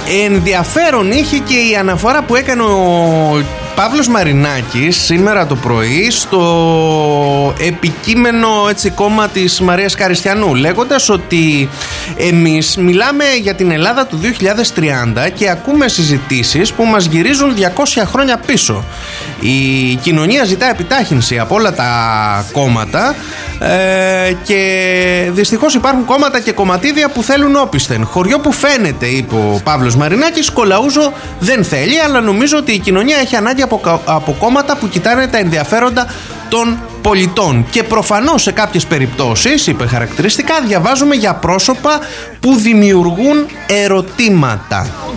Ενδιαφέρον είχε και η αναφορά που έκανε ο Παύλος Μαρινάκης σήμερα το πρωί στο επικείμενο κόμμα της Μαρίας Καριστιανού, λέγοντας ότι εμείς μιλάμε για την Ελλάδα του 2030 και ακούμε συζητήσεις που μας γυρίζουν 200 χρόνια πίσω. Η κοινωνία ζητά επιτάχυνση από όλα τα κόμματα και δυστυχώς υπάρχουν κόμματα και κομματίδια που θέλουν όπισθεν. Χωριό που φαίνεται, είπε ο Παύλος Μαρινάκης, κολαούζο δεν θέλει, αλλά νομίζω ότι η κοινωνία έχει ανάγκη από κόμματα που κοιτάνε τα ενδιαφέροντα των πολιτών. Και προφανώς σε κάποιες περιπτώσεις, είπε χαρακτηριστικά, διαβάζουμε για πρόσωπα που δημιουργούν ερωτήματα.